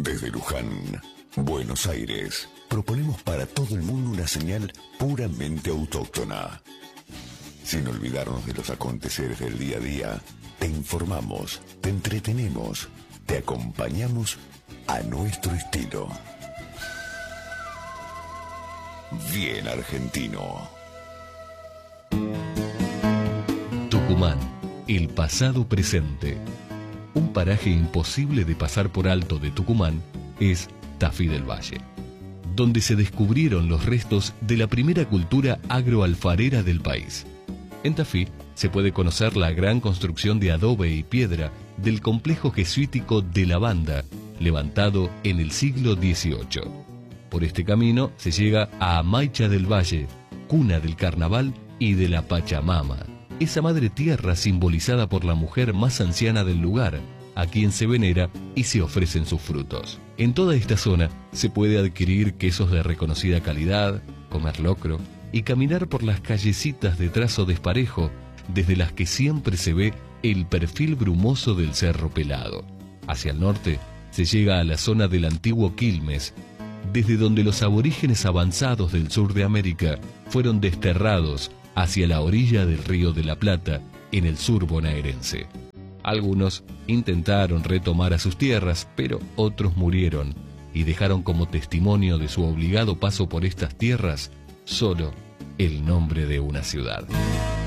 Desde Luján, Buenos Aires, proponemos para todo el mundo una señal puramente autóctona. Sin olvidarnos de los aconteceres del día a día, te informamos, te entretenemos, te acompañamos a nuestro estilo. Bien argentino. Tucumán, el pasado presente. Un paraje imposible de pasar por alto de Tucumán es Tafí del Valle, donde se descubrieron los restos de la primera cultura agroalfarera del país. En Tafí se puede conocer la gran construcción de adobe y piedra del complejo jesuítico de la Banda, levantado en el siglo XVIII. Por este camino se llega a Amaicha del Valle, cuna del carnaval y de la Pachamama, esa madre tierra simbolizada por la mujer más anciana del lugar, a quien se venera y se ofrecen sus frutos. En toda esta zona se puede adquirir quesos de reconocida calidad, comer locro y caminar por las callecitas de trazo desparejo, desde las que siempre se ve el perfil brumoso del Cerro Pelado. Hacia el norte se llega a la zona del antiguo Quilmes, desde donde los aborígenes avanzados del sur de América fueron desterrados hacia la orilla del Río de la Plata, en el sur bonaerense. Algunos intentaron retomar a sus tierras, pero otros murieron y dejaron como testimonio de su obligado paso por estas tierras solo el nombre de una ciudad.